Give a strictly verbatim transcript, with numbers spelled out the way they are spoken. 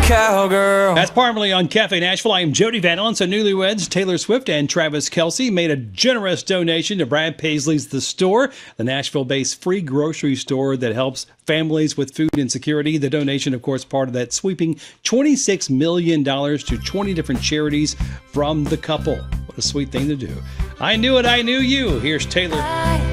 cowgirl. That's Parmalee on Cafe Nashville. I am Jody Van Allen. So newlyweds Taylor Swift and Travis Kelce made a generous donation to Brad Paisley's The Store, the Nashville-based free grocery store that helps families with food insecurity. The donation, of course, part of that sweeping twenty-six million dollars to twenty different charities from the couple. What a sweet thing to do. I knew it, I knew you. Here's Taylor.